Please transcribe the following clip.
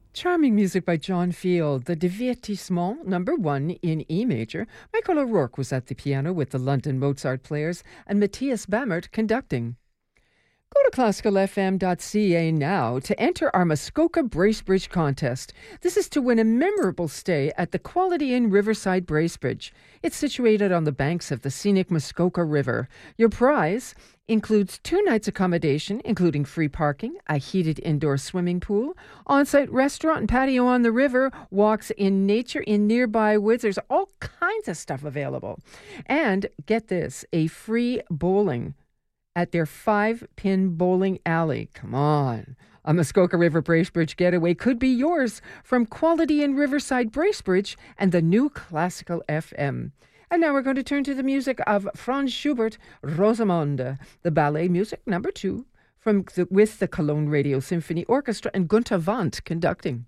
Charming music by John Field, the Divertissement number 1 in E major. Michael O'Rourke was at the piano with the London Mozart Players and Matthias Bammert conducting. Go to classicalfm.ca now to enter our Muskoka Bracebridge contest. This is to win a memorable stay at the Quality Inn Riverside Bracebridge. It's situated on the banks of the scenic Muskoka River. Your prize includes 2 nights accommodation, including free parking, a heated indoor swimming pool, on-site restaurant and patio on the river, walks in nature in nearby woods. There's all kinds of stuff available. And get this, a free bowling at their 5-pin bowling alley. Come on. A Muskoka River Bracebridge getaway could be yours from Quality Inn Riverside Bracebridge and the new Classical FM. And now we're going to turn to the music of Franz Schubert, Rosamunde, the ballet music number 2 with the Cologne Radio Symphony Orchestra and Gunther Wandt conducting.